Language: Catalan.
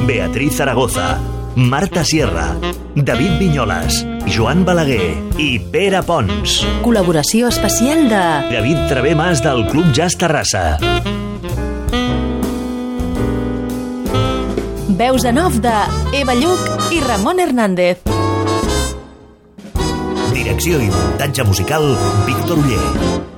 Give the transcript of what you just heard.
Beatriz Zaragoza, Marta Sierra, David Vinyoles, Joan Balaguer i Pere Pons. Col·laboració especial de David Travemas del Club Jazz Terrassa. Veus en off de Eva Lluc i Ramon Hernández. Direcció i muntatge musical, Víctor Oller.